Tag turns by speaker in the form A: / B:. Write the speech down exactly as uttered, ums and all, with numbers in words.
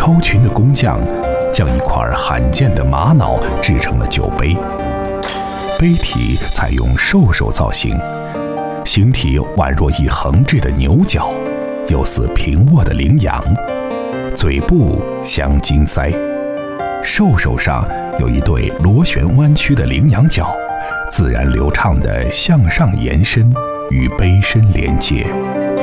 A: 超群的工匠将一块罕见的玛瑙制成了酒杯，杯体采用兽首造型，形体宛若一横置的牛角，又似平卧的羚羊，嘴部镶金腮，兽首上有一对螺旋弯曲的羚羊角，自然流畅地向上延伸，与杯身连接。